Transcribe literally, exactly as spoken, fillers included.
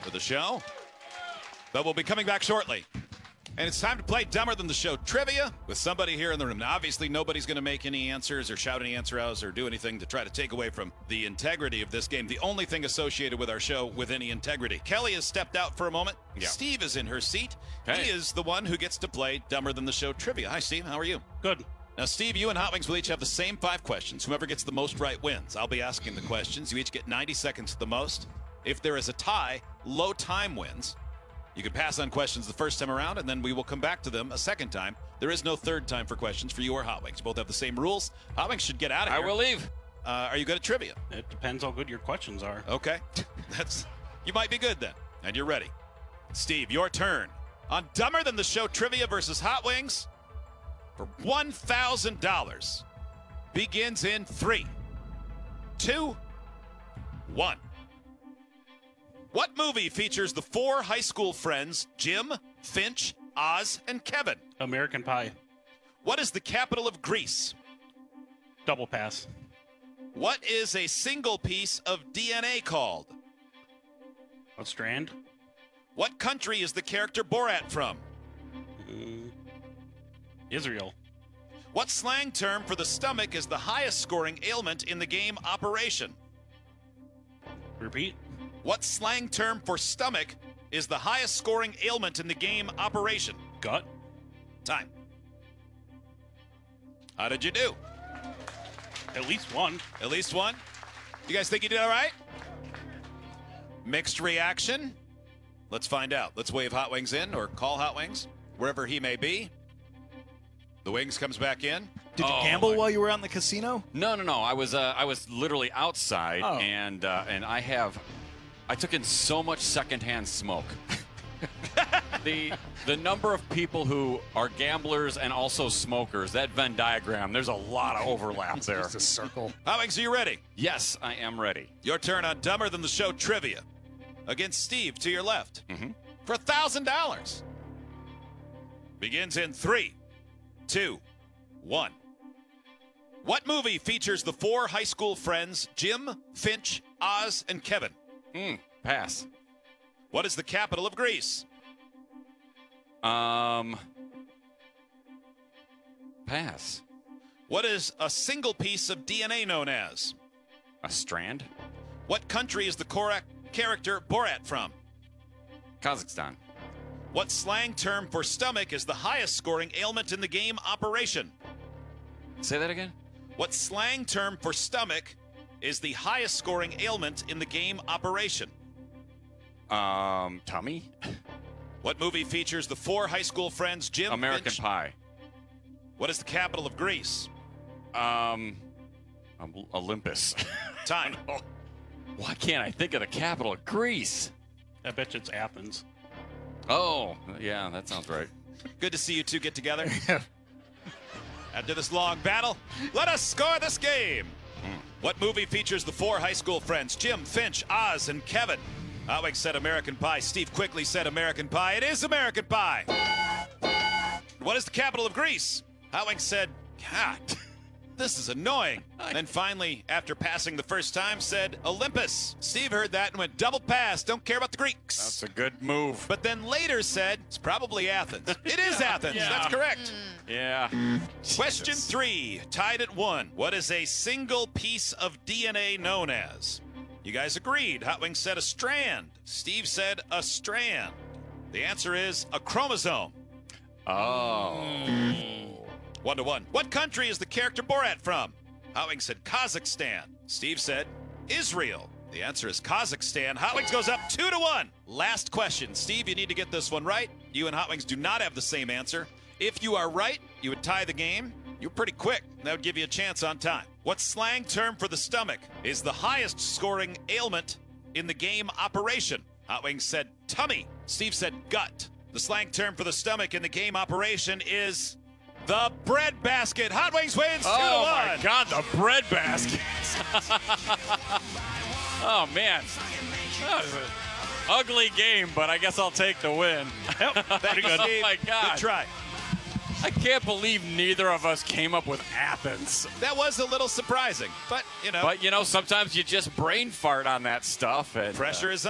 for the show. But we'll be coming back shortly. And it's time to play Dumber Than the Show trivia with somebody here in the room. Now, obviously, nobody's going to make any answers or shout any answer outs or do anything to try to take away from the integrity of this game. The only thing associated with our show with any integrity. Kelly has stepped out for a moment. Yeah. Steve is in her seat. Hey. He is the one who gets to play Dumber Than the Show trivia. Hi, Steve. How are you? Good. Now, Steve, you and Hot Wings will each have the same five questions. Whoever gets the most right wins. I'll be asking the questions. You each get ninety seconds at the most. If there is a tie, low time wins. You can pass on questions the first time around, and then we will come back to them a second time. There is no third time for questions for you or Hot Wings. Both have the same rules. Hot Wings should get out of I here. will leave. Uh, are you good at trivia? It depends how good your questions are. Okay. That's you might be good then. And you're ready. Steve, your turn. On Dumber Than the Show trivia versus Hot Wings for one thousand dollars. Begins in three, two, one. What movie features the four high school friends, Jim, Finch, Oz, and Kevin? American Pie. What is the capital of Greece? Double pass. What is a single piece of D N A called? A strand. What country is the character Borat from? Mm. Israel. What slang term for the stomach is the highest scoring ailment in the game Operation? Repeat. What slang term for stomach is the highest scoring ailment in the game Operation? Gut. Time. How did you do? At least one. At least one? You guys think you did all right? Mixed reaction? Let's find out. Let's wave Hot Wings in or call Hot Wings, wherever he may be. The Wings comes back in. Did you Oh, gamble my- while you were out in the casino? No, no, no. I was uh, I was literally outside, Oh. and uh, and I have I took in so much secondhand smoke. the the number of people who are gamblers and also smokers, that Venn diagram, there's a lot of overlap there. It's a circle. Hot Wings, are you ready? Yes, I am ready. Your turn on Dumber Than the Show trivia against Steve to your left Mhm. for one thousand dollars. Begins in three, two, one. What movie features the four high school friends, Jim, Finch, Oz, and Kevin? Mm, pass. What is the capital of Greece? Um, pass. What is a single piece of D N A known as? A strand. What country is the correct character Borat from? Kazakhstan. What slang term for stomach is the highest scoring ailment in the game Operation? Say that again. What slang term for stomach is the highest scoring ailment in the game Operation? Um, tummy. What movie features the four high school friends, Jim, American Finch? Pie. What is the capital of Greece? Um, um, Olympus. Time. Why can't I think of the capital of Greece? I bet you it's Athens. Oh, yeah, that sounds right. Good to see you two get together. After this long battle, let us score this game. What movie features the four high school friends, Jim, Finch, Oz, and Kevin? Hot Wings said American Pie. Steve quickly said American Pie. It is American Pie. What is the capital of Greece? Hot Wings said, God, this is annoying. Then finally, after passing the first time, said Olympus. Steve heard that and went double pass. Don't care about the Greeks. That's a good move. But then later said, it's probably Athens. It is Athens. Yeah. That's correct. Yeah. Question Jesus. three, tied at one. What is a single piece of D N A known as? You guys agreed. Hot Wings said a strand. Steve said a strand. The answer is a chromosome. Oh. One to one. What country is the character Borat from? Hot Wings said Kazakhstan. Steve said Israel. The answer is Kazakhstan. Hot Wings goes up two to one. Last question. Steve, you need to get this one right. You and Hot Wings do not have the same answer. If you are right, you would tie the game. You're pretty quick. That would give you a chance on time. What slang term for the stomach is the highest scoring ailment in the game Operation? Hot Wings said tummy. Steve said gut. The slang term for the stomach in the game Operation is the bread basket. Hot Wings wins two Oh, to one. my God, the bread basket. Oh, man. That was an ugly game, but I guess I'll take the win. Yep, pretty good. Oh, my God. Good try. I can't believe neither of us came up with Athens. That was a little surprising, but, you know. But, you know, sometimes you just brain fart on that stuff. And, Pressure uh, is